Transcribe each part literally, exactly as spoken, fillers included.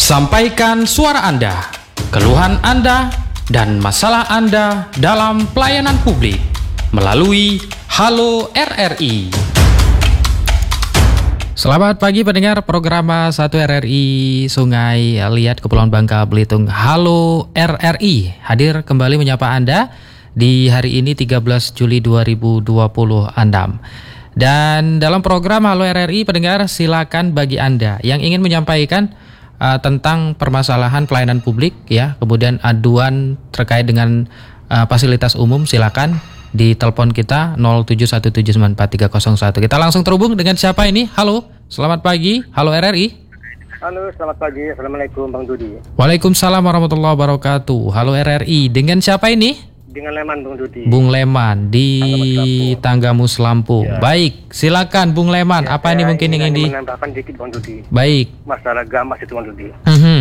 Sampaikan suara Anda, keluhan Anda, dan masalah Anda dalam pelayanan publik melalui Halo R R I. Selamat pagi pendengar program satu R R I Sungai Liat Kepulauan Bangka Belitung. Halo R R I hadir kembali menyapa Anda di hari ini tiga belas Juli dua ribu dua puluh enam. Dan dalam program Halo R R I pendengar, silakan bagi Anda yang ingin menyampaikan Uh, tentang permasalahan pelayanan publik ya, kemudian aduan terkait dengan uh, fasilitas umum, silakan di telepon kita nol tujuh satu tujuh sembilan empat tiga nol satu. Kita langsung terhubung dengan siapa ini? Halo, selamat pagi. Halo R R I. Halo, selamat pagi. Assalamualaikum Bang Dudi. Waalaikumsalam warahmatullahi wabarakatuh. Halo R R I. Dengan siapa ini? Dengan Leman Bang Dudi. Bung Leman di Tanggamus Lampung. Ya. Baik, silakan Bung Leman. Ya, apa ini mungkin ingin di menambahkan dikit Bang Dudi. Baik. Masalah gamas itu Bang Dudi. Uh-huh.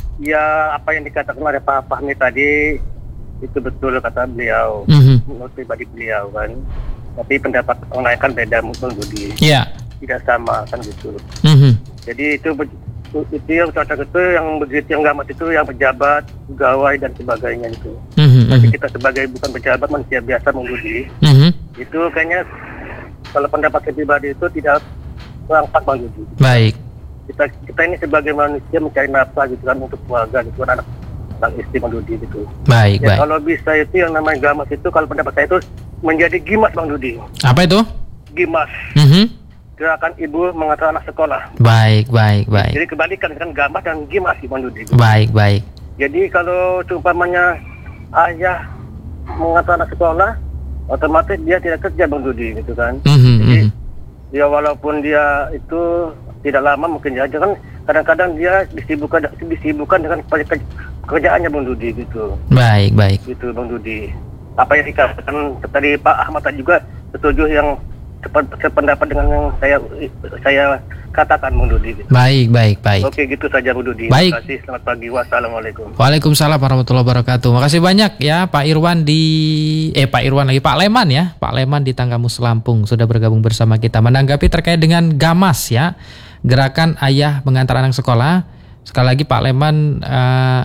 Ya, apa yang dikatakan oleh Pak Fahmi tadi itu betul kata beliau. Uh-huh. Menurut pribadi beliau kan. Tapi pendapat orang lain kan beda Bang Dudi. Iya. Tidak sama kan gitu. Uh-huh. Jadi itu itu yang cocok itu yang begitu yang gamas itu yang pejabat, pegawai dan sebagainya itu. Mm-hmm. Tapi kita sebagai bukan pejabat, manusia biasa menguji. Mm-hmm. Itu kayaknya kalau pendapat pribadi itu tidak kurang pas Bang Yudi. Baik. Kita kita ini sebagai manusia mencari nafkah gitu kan untuk keluarga gitu kan, anak anak istri Bang Yudi gitu. Baik, ya, baik. Kalau bisa itu yang namanya gamas itu kalau pendapat saya itu menjadi gimas Bang Yudi. Apa itu? Gimas. Mm-hmm. Gerakan ibu mengantar anak sekolah. Baik, baik, baik. Jadi kebalikan kan gamas dan gimas Bang Yudi. Baik, baik. Jadi kalau umpamanya ayah mengantar anak sekolah, otomatis dia tidak kerja Bang Dudi gitu kan. Mm-hmm. Jadi dia walaupun dia itu tidak lama mungkin aja kan, kadang-kadang dia disibukkan disibukkan dengan pekerjaannya Bang Dudi gitu. Baik, baik. Gitu Bang Dudi. Apa yang dikatakan tadi Pak Ahmad tadi juga setuju, yang sependapat dengan yang saya saya katakan Bang Dudi. Gitu. Baik, baik, baik. Oke, gitu saja Bang Dudi. Baik. Terima kasih. Selamat pagi. Wassalamualaikum. Waalaikumsalam warahmatullahi wabarakatuh. Makasih banyak ya Pak Irwan di eh Pak Irwan lagi Pak Leman ya. Pak Leman di Tanggamus Lampung sudah bergabung bersama kita menanggapi terkait dengan gamas ya. Gerakan ayah mengantar anak sekolah. Sekali lagi Pak Leman uh,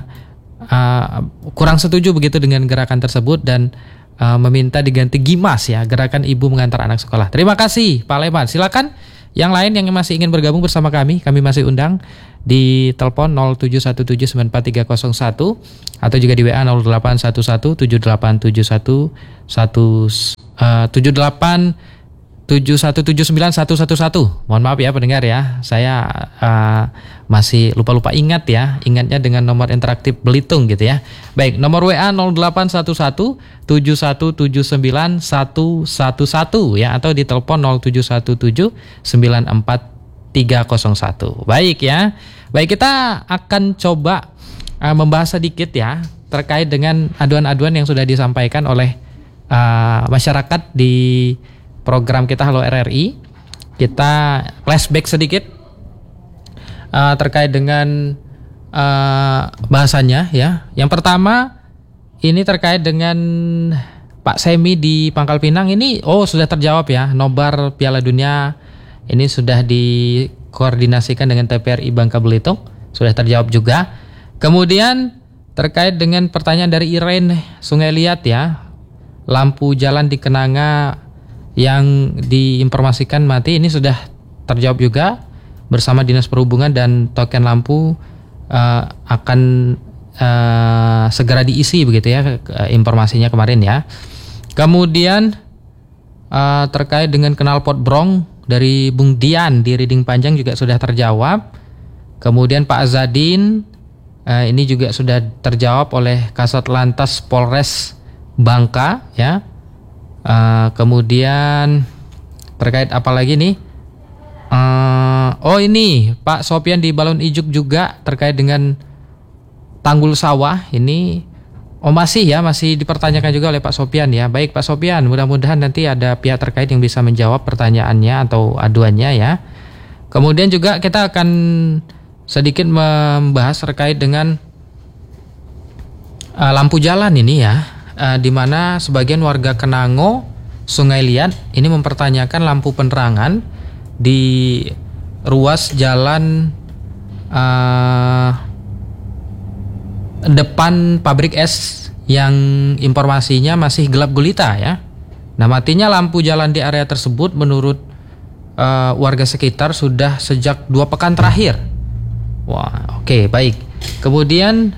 uh, kurang setuju begitu dengan gerakan tersebut dan Uh, meminta diganti gimas ya, gerakan ibu mengantar anak sekolah. Terima kasih Pak Leman. Silakan yang lain yang masih ingin bergabung bersama kami, kami masih undang di telepon nol tujuh satu tujuh sembilan empat tiga nol satu atau juga di W A nol delapan satu satu tujuh delapan tujuh satu satu tujuh delapan tujuh satu tujuh sembilan satu satu satu. Mohon maaf ya pendengar ya, saya uh, masih lupa-lupa ingat ya, ingatnya dengan nomor interaktif Belitung gitu ya. Baik, nomor W A nol delapan satu satu tujuh satu tujuh sembilan satu satu satu ya, atau di telepon nol tujuh satu tujuh sembilan empat tiga nol satu. Baik ya. Baik, kita akan coba uh, membahas sedikit ya terkait dengan aduan-aduan yang sudah disampaikan oleh uh, masyarakat di program kita Halo R R I. Kita flashback sedikit uh, terkait dengan uh, bahasannya ya. Yang pertama ini terkait dengan Pak Semi di Pangkal Pinang. Ini oh sudah terjawab ya, nobar Piala Dunia ini sudah dikoordinasikan dengan T P R I Bangka Belitung, sudah terjawab juga. Kemudian terkait dengan pertanyaan dari Irene Sungai Liat ya, lampu jalan di Kenanga yang diinformasikan mati, ini sudah terjawab juga bersama Dinas Perhubungan, dan token lampu uh, akan uh, segera diisi begitu ya informasinya kemarin ya. Kemudian uh, terkait dengan knalpot brong dari Bung Dian di Riding Panjang juga sudah terjawab. Kemudian Pak Azadin uh, ini juga sudah terjawab oleh Kasat Lantas Polres Bangka ya. Uh, kemudian terkait apa lagi nih? Uh, oh ini Pak Sopian di Balon Ijuk juga terkait dengan tanggul sawah ini. Oh masih ya, masih dipertanyakan juga oleh Pak Sopian ya. Baik Pak Sopian, mudah-mudahan nanti ada pihak terkait yang bisa menjawab pertanyaannya atau aduannya ya. Kemudian juga kita akan sedikit membahas terkait dengan uh, lampu jalan ini ya. Uh, di mana sebagian warga Kenango, Sungai Liat ini mempertanyakan lampu penerangan di ruas jalan uh, depan pabrik es yang informasinya masih gelap gulita ya. Nah, matinya lampu jalan di area tersebut menurut uh, warga sekitar sudah sejak dua pekan terakhir. Wah, oke, okay, baik. Kemudian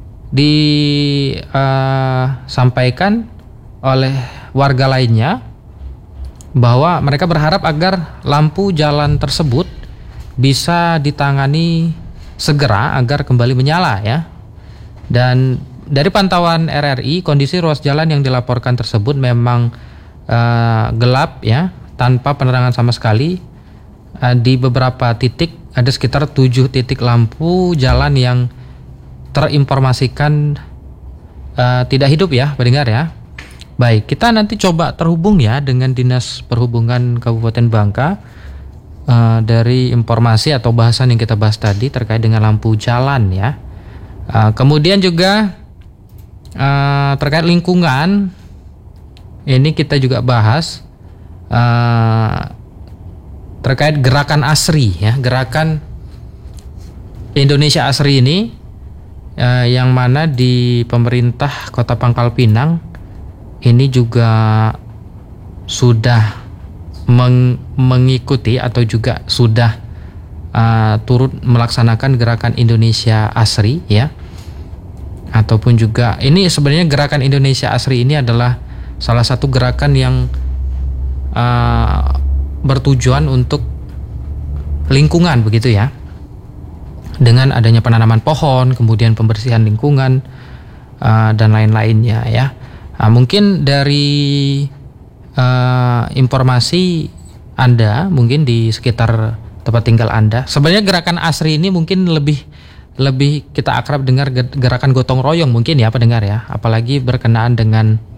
disampaikan uh, oleh warga lainnya bahwa mereka berharap agar lampu jalan tersebut bisa ditangani segera agar kembali menyala ya. Dan dari pantauan R R I, kondisi ruas jalan yang dilaporkan tersebut memang Uh, gelap ya, tanpa penerangan sama sekali. Uh, di beberapa titik ada sekitar tujuh titik lampu jalan yang terinformasikan uh, tidak hidup ya, pendengar ya. Baik, kita nanti coba terhubung ya dengan Dinas Perhubungan Kabupaten Bangka uh, dari informasi atau bahasan yang kita bahas tadi terkait dengan lampu jalan ya. Uh, kemudian juga uh, terkait lingkungan. Ini kita juga bahas uh, terkait gerakan ASRI ya, gerakan Indonesia ASRI ini uh, yang mana di pemerintah Kota Pangkal Pinang ini juga sudah meng- mengikuti atau juga sudah uh, turut melaksanakan gerakan Indonesia ASRI ya, ataupun juga ini sebenarnya gerakan Indonesia ASRI ini adalah salah satu gerakan yang uh, bertujuan untuk lingkungan begitu ya, dengan adanya penanaman pohon, kemudian pembersihan lingkungan uh, dan lain-lainnya ya. Nah, mungkin dari uh, informasi Anda, mungkin di sekitar tempat tinggal Anda, sebenarnya gerakan ASRI ini mungkin lebih lebih kita akrab dengar gerakan gotong royong mungkin ya pendengar ya, apalagi berkenaan dengan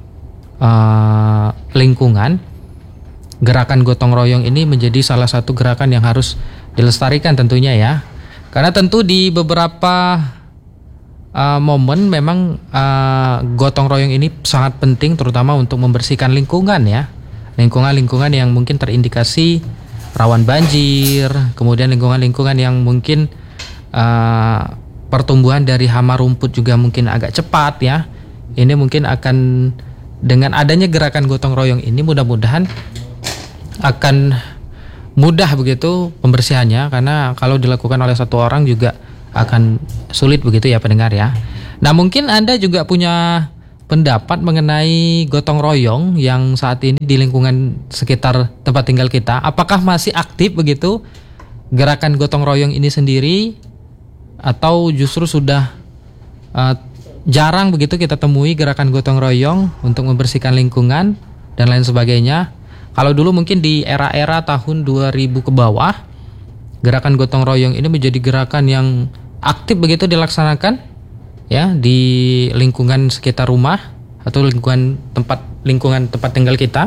Uh, lingkungan. Gerakan gotong royong ini menjadi salah satu gerakan yang harus dilestarikan tentunya ya, karena tentu di beberapa uh, momen memang uh, gotong royong ini sangat penting, terutama untuk membersihkan lingkungan ya, lingkungan-lingkungan yang mungkin terindikasi rawan banjir, kemudian lingkungan-lingkungan yang mungkin uh, pertumbuhan dari hama rumput juga mungkin agak cepat ya. Ini mungkin akan, dengan adanya gerakan gotong royong ini mudah-mudahan akan mudah begitu pembersihannya, karena kalau dilakukan oleh satu orang juga akan sulit begitu ya pendengar ya. Nah, mungkin Anda juga punya pendapat mengenai gotong royong yang saat ini di lingkungan sekitar tempat tinggal kita, apakah masih aktif begitu gerakan gotong royong ini sendiri, atau justru sudah uh, jarang begitu kita temui gerakan gotong royong untuk membersihkan lingkungan dan lain sebagainya. Kalau dulu mungkin di era-era tahun dua ribu ke bawah, gerakan gotong royong ini menjadi gerakan yang aktif begitu dilaksanakan ya di lingkungan sekitar rumah atau lingkungan tempat lingkungan tempat tinggal kita.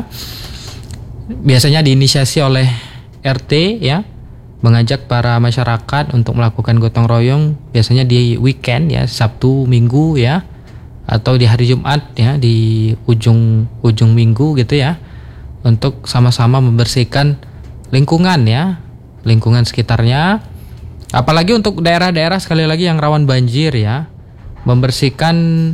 Biasanya diinisiasi oleh R T ya, mengajak para masyarakat untuk melakukan gotong royong biasanya di weekend ya, Sabtu, Minggu ya, atau di hari Jumat ya, di ujung ujung minggu gitu ya, untuk sama-sama membersihkan lingkungan ya, lingkungan sekitarnya. Apalagi untuk daerah-daerah sekali lagi yang rawan banjir ya, membersihkan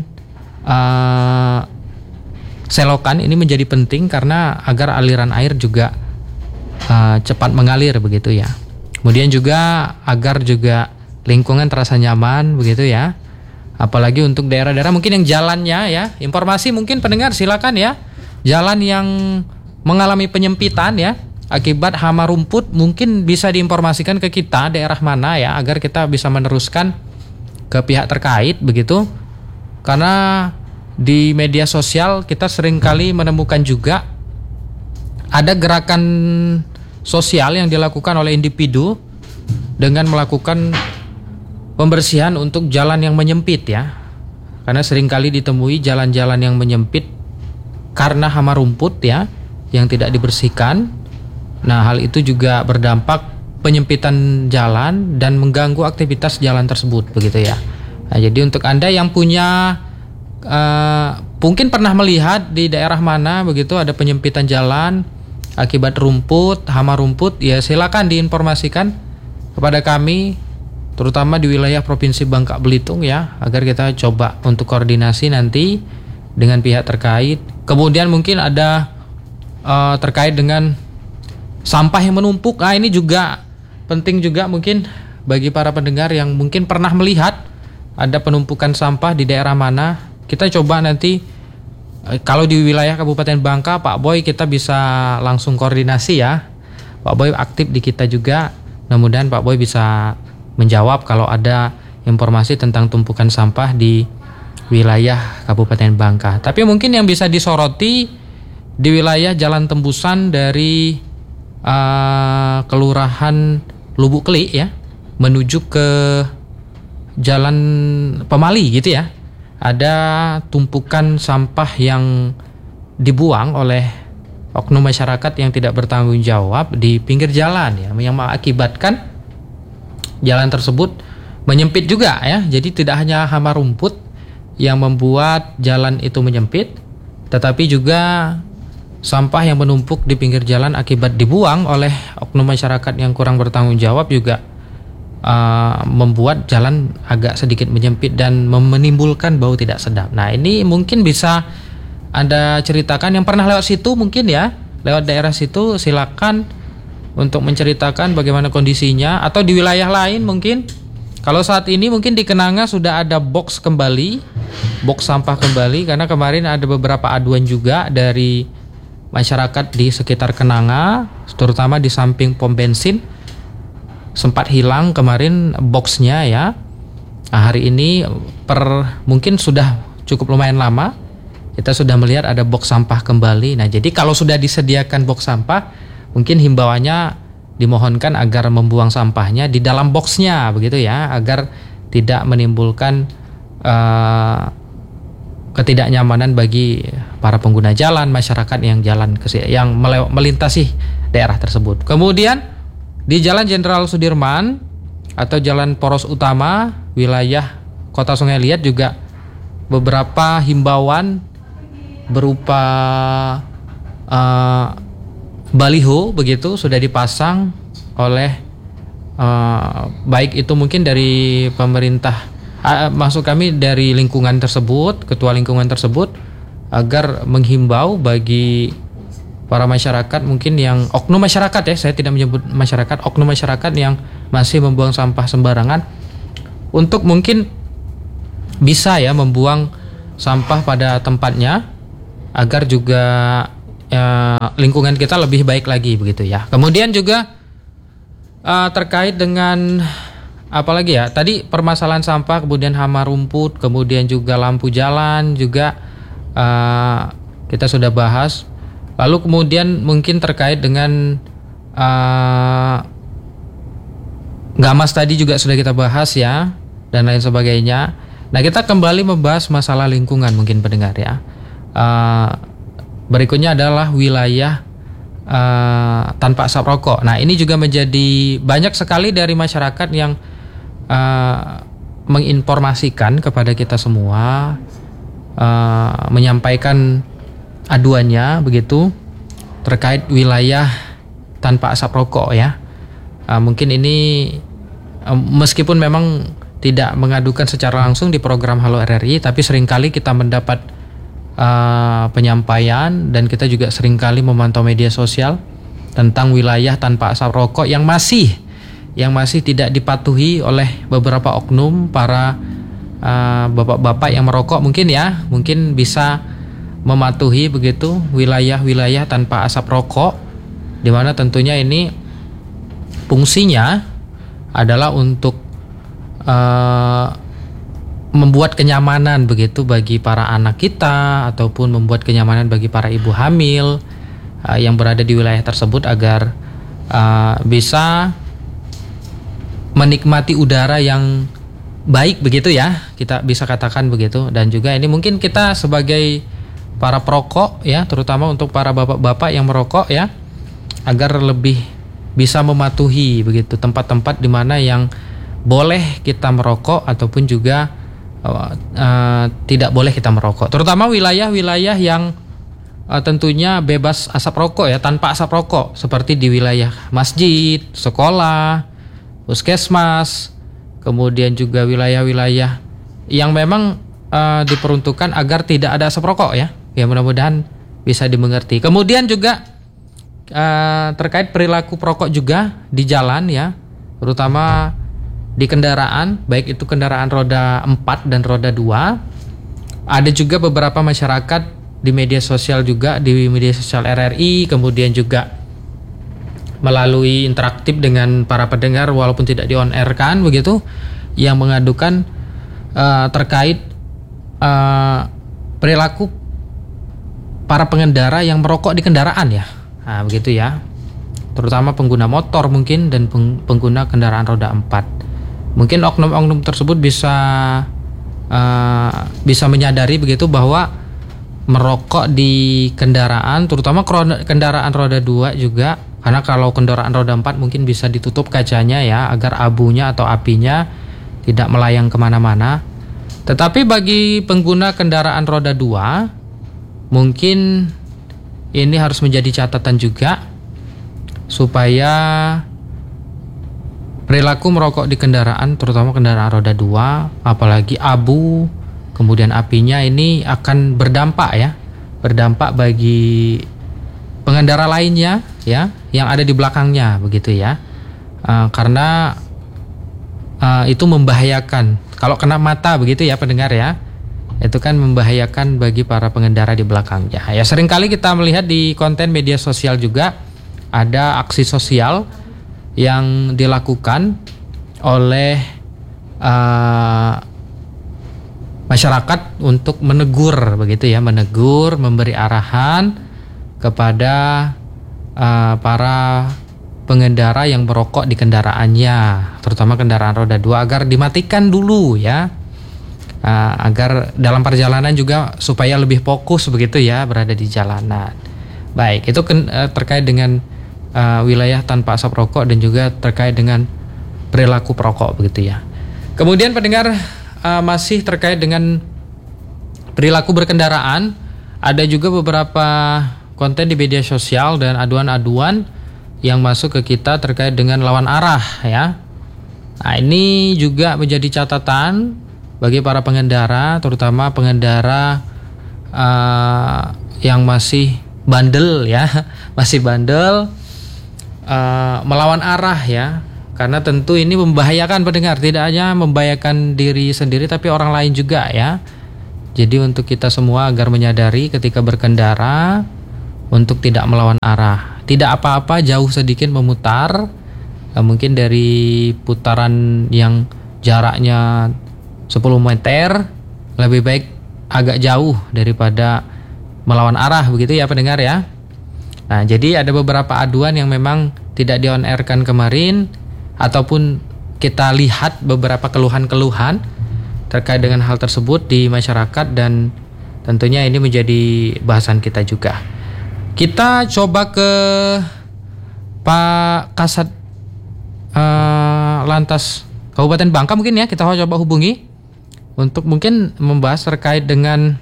uh, selokan ini menjadi penting karena agar aliran air juga uh, cepat mengalir begitu ya. Kemudian juga agar juga lingkungan terasa nyaman begitu ya. Apalagi untuk daerah-daerah mungkin yang jalannya ya, informasi mungkin pendengar silakan ya, jalan yang mengalami penyempitan ya akibat hama rumput, mungkin bisa diinformasikan ke kita daerah mana ya, agar kita bisa meneruskan ke pihak terkait begitu. Karena di media sosial kita seringkali menemukan juga ada gerakan sosial yang dilakukan oleh individu dengan melakukan pembersihan untuk jalan yang menyempit ya. Karena seringkali ditemui jalan-jalan yang menyempit karena hama rumput ya, yang tidak dibersihkan. Nah, hal itu juga berdampak penyempitan jalan dan mengganggu aktivitas jalan tersebut begitu ya. Nah, jadi untuk Anda yang punya uh, mungkin pernah melihat di daerah mana begitu ada penyempitan jalan akibat rumput, hama rumput, ya silakan diinformasikan kepada kami terutama di wilayah Provinsi Bangka Belitung ya, agar kita coba untuk koordinasi nanti dengan pihak terkait. Kemudian mungkin ada uh, terkait dengan sampah yang menumpuk. Nah, ini juga penting juga mungkin bagi para pendengar yang mungkin pernah melihat ada penumpukan sampah di daerah mana. Kita coba nanti uh, kalau di wilayah Kabupaten Bangka, Pak Boy, kita bisa langsung koordinasi ya. Pak Boy aktif di kita juga. Mudah-mudahan Pak Boy bisa menjawab kalau ada informasi tentang tumpukan sampah di wilayah Kabupaten Bangka. Tapi mungkin yang bisa disoroti di wilayah jalan tembusan dari uh, Kelurahan Lubuk Keli ya, menuju ke Jalan Pemali gitu ya. Ada tumpukan sampah yang dibuang oleh oknum masyarakat yang tidak bertanggung jawab di pinggir jalan ya, yang mengakibatkan jalan tersebut menyempit juga ya. Jadi tidak hanya hama rumput yang membuat jalan itu menyempit, tetapi juga sampah yang menumpuk di pinggir jalan akibat dibuang oleh oknum masyarakat yang kurang bertanggung jawab juga uh, membuat jalan agak sedikit menyempit dan menimbulkan bau tidak sedap. Nah, ini mungkin bisa Anda ceritakan yang pernah lewat situ mungkin ya, lewat daerah situ, silakan untuk menceritakan bagaimana kondisinya, atau di wilayah lain mungkin. Kalau saat ini mungkin di Kenanga sudah ada box kembali, box sampah kembali, karena kemarin ada beberapa aduan juga dari masyarakat di sekitar Kenanga, terutama di samping pom bensin sempat hilang kemarin boxnya ya. Nah, hari ini per mungkin sudah cukup lumayan lama kita sudah melihat ada box sampah kembali. Nah, jadi kalau sudah disediakan box sampah, mungkin himbauannya dimohonkan agar membuang sampahnya di dalam boxnya begitu ya, agar tidak menimbulkan uh, ketidaknyamanan bagi para pengguna jalan, masyarakat yang jalan ke yang melew- melintasi daerah tersebut. Kemudian di Jalan Jenderal Sudirman atau Jalan Poros Utama wilayah Kota Sungai Liat juga beberapa himbauan berupa uh, baliho begitu sudah dipasang oleh uh, baik itu mungkin dari pemerintah, uh, maksud kami dari lingkungan tersebut, ketua lingkungan tersebut, agar menghimbau bagi para masyarakat mungkin yang oknum masyarakat ya, saya tidak menyebut masyarakat, oknum masyarakat yang masih membuang sampah sembarangan, untuk mungkin bisa ya membuang sampah pada tempatnya agar juga Uh, lingkungan kita lebih baik lagi begitu ya. Kemudian juga uh, terkait dengan apalagi ya, tadi permasalahan sampah, kemudian hama rumput, kemudian juga lampu jalan juga uh, kita sudah bahas. Lalu kemudian mungkin terkait dengan uh, gamas tadi juga sudah kita bahas ya, dan lain sebagainya. Nah, kita kembali membahas masalah lingkungan mungkin pendengar ya. uh, Berikutnya adalah wilayah uh, tanpa asap rokok. Nah, ini juga menjadi banyak sekali dari masyarakat yang uh, menginformasikan kepada kita semua, uh, menyampaikan aduannya begitu terkait wilayah tanpa asap rokok ya. Uh, mungkin ini uh, meskipun memang tidak mengadukan secara langsung di program Halo R R I, tapi seringkali kita mendapat Uh, penyampaian, dan kita juga seringkali memantau media sosial tentang wilayah tanpa asap rokok yang masih yang masih tidak dipatuhi oleh beberapa oknum para uh, bapak-bapak yang merokok mungkin ya, mungkin bisa mematuhi begitu wilayah-wilayah tanpa asap rokok, di mana tentunya ini fungsinya adalah untuk uh, membuat kenyamanan begitu bagi para anak kita, ataupun membuat kenyamanan bagi para ibu hamil uh, yang berada di wilayah tersebut, agar uh, bisa menikmati udara yang baik begitu ya, kita bisa katakan begitu. Dan juga ini mungkin kita sebagai para perokok ya, terutama untuk para bapak-bapak yang merokok ya, agar lebih bisa mematuhi begitu tempat-tempat di mana yang boleh kita merokok ataupun juga Uh, uh, tidak boleh kita merokok, terutama wilayah-wilayah yang uh, tentunya bebas asap rokok ya, tanpa asap rokok, seperti di wilayah masjid, sekolah, puskesmas, kemudian juga wilayah-wilayah yang memang uh, diperuntukkan agar tidak ada asap rokok ya. Ya mudah-mudahan bisa dimengerti. Kemudian juga uh, terkait perilaku perokok juga di jalan ya, terutama di kendaraan, baik itu kendaraan roda empat dan roda dua. Ada juga beberapa masyarakat di media sosial juga, di media sosial R R I, kemudian juga melalui interaktif dengan para pendengar walaupun tidak di on air kan begitu, yang mengadukan uh, terkait uh, perilaku para pengendara yang merokok di kendaraan ya. Nah, begitu ya. Terutama pengguna motor mungkin dan peng- pengguna kendaraan roda empat. Mungkin oknum-oknum tersebut bisa uh, bisa menyadari begitu bahwa merokok di kendaraan, terutama kendaraan roda dua juga, karena kalau kendaraan roda empat mungkin bisa ditutup kacanya ya, agar abunya atau apinya tidak melayang kemana-mana. Tetapi bagi pengguna kendaraan roda dua, mungkin ini harus menjadi catatan juga, supaya perilaku merokok di kendaraan, terutama kendaraan roda dua, apalagi abu, kemudian apinya ini akan berdampak ya, berdampak bagi pengendara lainnya ya, yang ada di belakangnya begitu ya, uh, karena uh, itu membahayakan. Kalau kena mata begitu ya pendengar ya, itu kan membahayakan bagi para pengendara di belakangnya. Ya seringkali kita melihat di konten media sosial juga ada aksi sosial yang dilakukan oleh uh, masyarakat untuk menegur begitu ya, menegur, memberi arahan kepada uh, para pengendara yang merokok di kendaraannya, terutama kendaraan roda dua, agar dimatikan dulu ya, uh, agar dalam perjalanan juga supaya lebih fokus begitu ya berada di jalanan. Baik, itu ken- uh, terkait dengan uh, wilayah tanpa asap rokok dan juga terkait dengan perilaku perokok begitu ya. Kemudian pendengar, Uh, masih terkait dengan perilaku berkendaraan, ada juga beberapa konten di media sosial dan aduan-aduan yang masuk ke kita terkait dengan lawan arah ya. Nah, ini juga menjadi catatan bagi para pengendara, terutama pengendara uh, yang masih bandel ya, masih bandel uh, melawan arah ya. Karena tentu ini membahayakan pendengar, tidak hanya membahayakan diri sendiri tapi orang lain juga ya. Jadi untuk kita semua agar menyadari ketika berkendara untuk tidak melawan arah. Tidak apa-apa jauh sedikit memutar, mungkin dari putaran yang jaraknya sepuluh meter, lebih baik agak jauh daripada melawan arah begitu ya pendengar ya. Nah, jadi ada beberapa aduan yang memang tidak di on air kan kemarin, ataupun kita lihat beberapa keluhan-keluhan terkait dengan hal tersebut di masyarakat, dan tentunya ini menjadi bahasan kita juga. Kita coba ke Pak Kasat uh, Lantas Kabupaten Bangka mungkin ya, kita coba hubungi untuk mungkin membahas terkait dengan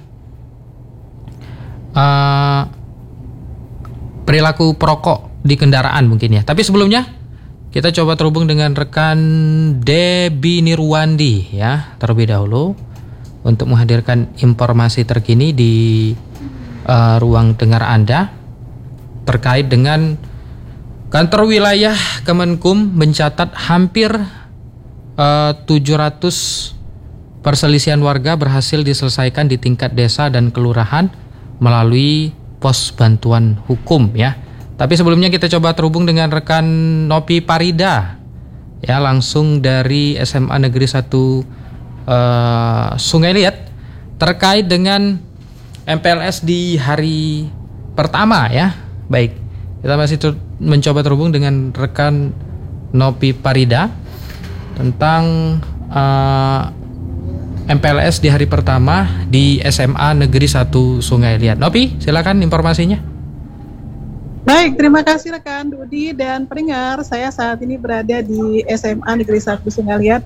uh, perilaku perokok di kendaraan mungkin ya. Tapi sebelumnya kita coba terhubung dengan rekan Debbie Nirwandi ya terlebih dahulu untuk menghadirkan informasi terkini di uh, ruang dengar Anda terkait dengan kantor wilayah Kemenkum mencatat hampir uh, tujuh ratus perselisihan warga berhasil diselesaikan di tingkat desa dan kelurahan melalui pos bantuan hukum ya. Tapi sebelumnya kita coba terhubung dengan rekan Nopi Parida ya, langsung dari S M A Negeri satu uh, Sungai Liat terkait dengan M P L S di hari pertama ya. Baik, kita masih ter- mencoba terhubung dengan rekan Nopi Parida tentang uh, M P L S di hari pertama di S M A Negeri satu Sungai Liat. Nopi, silakan informasinya. Baik, terima kasih rekan Dudi dan pendengar. Saya saat ini berada di S M A Negeri satu Sungai Liat.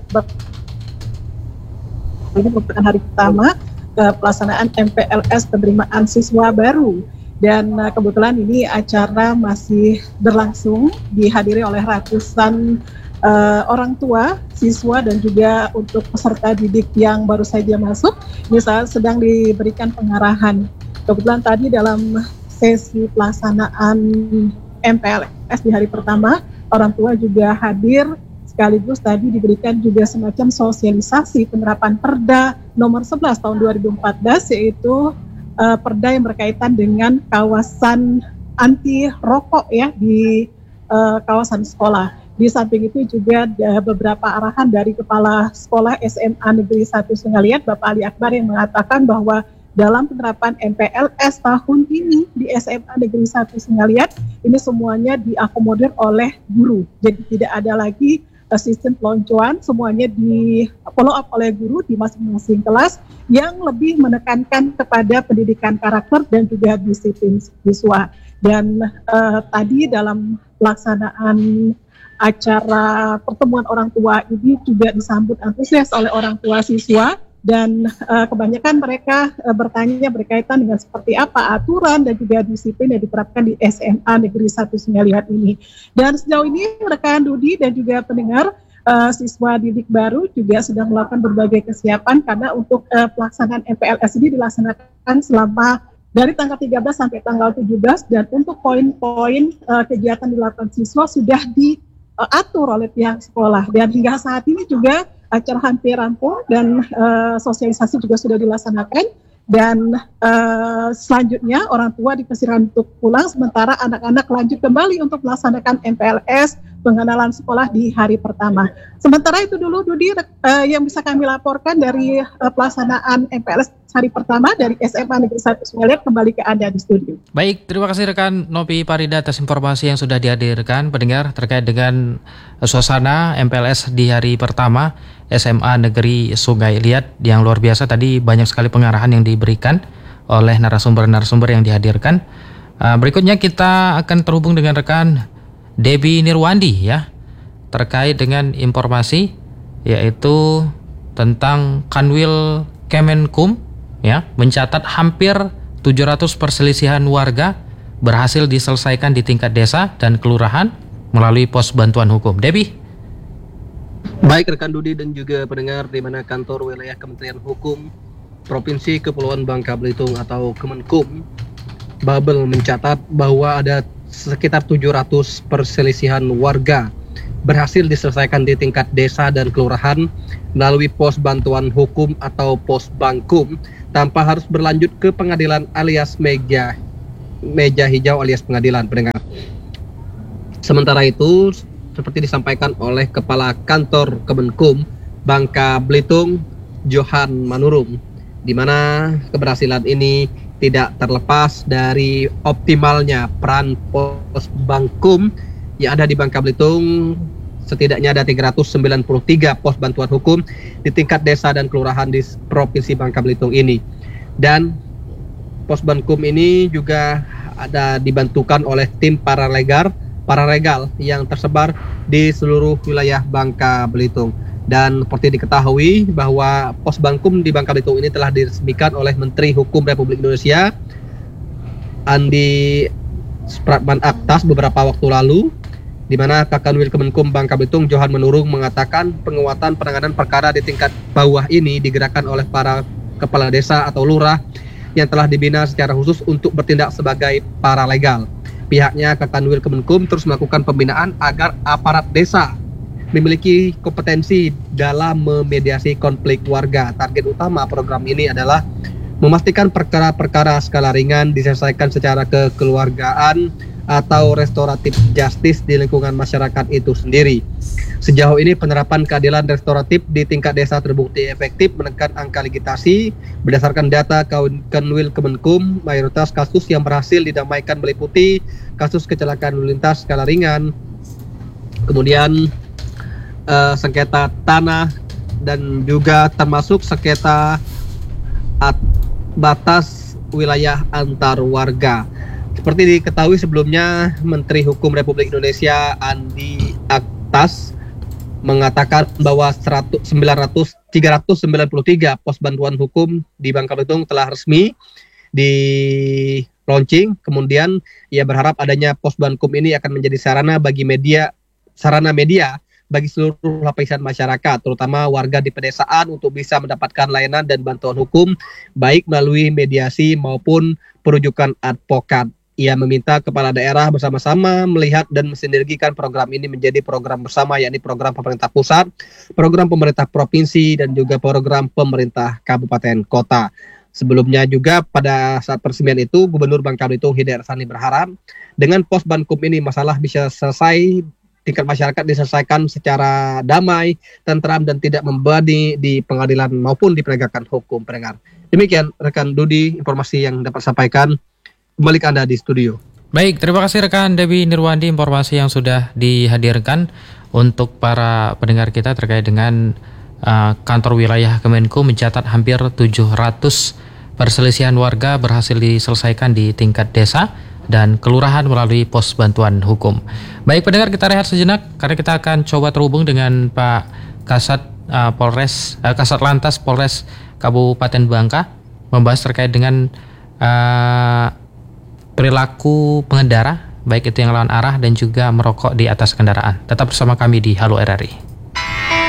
Ini merupakan hari pertama uh, pelaksanaan M P L S penerimaan siswa baru. Dan uh, kebetulan ini acara masih berlangsung, dihadiri oleh ratusan uh, orang tua, siswa, dan juga untuk peserta didik yang baru saja masuk, ini saat sedang diberikan pengarahan. Kebetulan tadi dalam sesi pelaksanaan M P L S di hari pertama, orang tua juga hadir, sekaligus tadi diberikan juga semacam sosialisasi penerapan Perda nomor sebelas tahun dua ribu empat belas, yaitu uh, Perda yang berkaitan dengan kawasan anti rokok ya di uh, kawasan sekolah. Di samping itu juga ada beberapa arahan dari Kepala Sekolah S M A Negeri satu Sungaliat, Bapak Ali Akbar, yang mengatakan bahwa dalam penerapan M P L S tahun ini di S M A Negeri satu Sungaliat, ini semuanya diakomodir oleh guru. Jadi tidak ada lagi uh, sistem peloncoan, semuanya di follow up oleh guru di masing-masing kelas yang lebih menekankan kepada pendidikan karakter dan juga disiplin siswa. Dan uh, tadi dalam pelaksanaan acara pertemuan orang tua ini juga disambut antusias oleh orang tua siswa. Dan uh, kebanyakan mereka uh, bertanya berkaitan dengan seperti apa aturan dan juga disiplin yang diterapkan di S M A Negeri satu Sungaliat ini. Dan sejauh ini rekan Dudi dan juga pendengar, uh, siswa didik baru juga sudah melakukan berbagai kesiapan karena untuk uh, pelaksanaan M P L S ini dilaksanakan selama dari tanggal tiga belas sampai tanggal tujuh belas, dan untuk poin-poin uh, kegiatan dilakukan siswa sudah diatur oleh pihak sekolah. Dan hingga saat ini juga acara hampir rampung dan uh, sosialisasi juga sudah dilaksanakan, dan uh, selanjutnya orang tua dipersilakan untuk pulang sementara anak-anak lanjut kembali untuk melaksanakan M P L S pengenalan sekolah di hari pertama. Sementara itu dulu Dudi uh, yang bisa kami laporkan dari uh, pelaksanaan M P L S hari pertama dari S M A Negeri satu Sungaliat. Kembali ke Anda di studio. Baik, terima kasih rekan Nopi Parida atas informasi yang sudah dihadirkan pendengar terkait dengan suasana M P L S di hari pertama S M A Negeri Sungaliat yang luar biasa. Tadi banyak sekali pengarahan yang diberikan oleh narasumber-narasumber yang dihadirkan. Uh, berikutnya kita akan terhubung dengan rekan Debbie Nirwandi ya, terkait dengan informasi yaitu tentang Kanwil Kemenkum ya, mencatat hampir tujuh ratus perselisihan warga berhasil diselesaikan di tingkat desa dan kelurahan melalui pos bantuan hukum. Debbie. Baik rekan Dudi dan juga pendengar, di mana kantor wilayah Kementerian Hukum Provinsi Kepulauan Bangka Belitung atau Kemenkum Babel mencatat bahwa ada sekitar tujuh ratus perselisihan warga berhasil diselesaikan di tingkat desa dan kelurahan melalui pos bantuan hukum atau pos Bangkum tanpa harus berlanjut ke pengadilan alias meja meja hijau alias pengadilan pendengar. Sementara itu, seperti disampaikan oleh Kepala Kantor Kemenkum Bangka Belitung Johan Manurung, di mana keberhasilan ini tidak terlepas dari optimalnya peran pos Bangkum yang ada di Bangka Belitung. Setidaknya ada tiga ratus sembilan puluh tiga pos bantuan hukum di tingkat desa dan kelurahan di Provinsi Bangka Belitung ini. Dan pos Bangkum ini juga ada dibantukan oleh tim paralegal, paralegal yang tersebar di seluruh wilayah Bangka Belitung. Dan seperti diketahui bahwa pos Bangkum di Bangka Belitung ini telah diresmikan oleh Menteri Hukum Republik Indonesia Andi Supratman Aktas beberapa waktu lalu, di mana Kakanwil Kemenkum Bangka Belitung Johan Manurung mengatakan penguatan penanganan perkara di tingkat bawah ini digerakkan oleh para kepala desa atau lurah yang telah dibina secara khusus untuk bertindak sebagai paralegal. Pihaknya Kakanwil Kemenkum terus melakukan pembinaan agar aparat desa memiliki kompetensi dalam memediasi konflik warga. Target utama program ini adalah memastikan perkara-perkara skala ringan diselesaikan secara kekeluargaan atau restoratif justice di lingkungan masyarakat itu sendiri. Sejauh ini penerapan keadilan restoratif di tingkat desa terbukti efektif menekan angka litigasi. Berdasarkan data Kanwil Kemenkum, mayoritas kasus yang berhasil didamaikan meliputi kasus kecelakaan lalu lintas skala ringan, kemudian Uh, sengketa tanah, dan juga termasuk sengketa at- batas wilayah antar warga. Seperti diketahui sebelumnya, Menteri Hukum Republik Indonesia Andi Aktas mengatakan bahwa tiga ratus sembilan puluh tiga pos bantuan hukum di Bangka Belitung telah resmi di launching. Kemudian ia berharap adanya pos Bangkum ini akan menjadi sarana bagi media sarana media bagi seluruh lapisan masyarakat, terutama warga di pedesaan untuk bisa mendapatkan layanan dan bantuan hukum, baik melalui mediasi maupun perujukan advokat. Ia meminta kepala daerah bersama-sama melihat dan mensinergikan program ini menjadi program bersama, yakni program pemerintah pusat, program pemerintah provinsi, dan juga program pemerintah kabupaten kota. Sebelumnya juga pada saat peresmian itu, Gubernur Bangka Belitung Hidayat Harsani berharap dengan pos Bankum ini masalah bisa selesai, tingkat masyarakat diselesaikan secara damai, tentram, dan tidak membebani di pengadilan maupun di penegakan hukum. Pendengar. Demikian rekan Dudi informasi yang dapat sampaikan. Kembali ke Anda di studio. Baik, terima kasih rekan Dewi Nirwandi informasi yang sudah dihadirkan untuk para pendengar kita terkait dengan uh, kantor wilayah Kemenko mencatat hampir tujuh ratus perselisihan warga berhasil diselesaikan di tingkat desa dan kelurahan melalui pos bantuan hukum. Baik pendengar, kita rehat sejenak karena kita akan coba terhubung dengan Pak Kasat uh, Polres uh, Kasat Lantas Polres Kabupaten Bangka membahas terkait dengan uh, perilaku pengendara, baik itu yang lawan arah dan juga merokok di atas kendaraan. Tetap bersama kami di Halo R R I.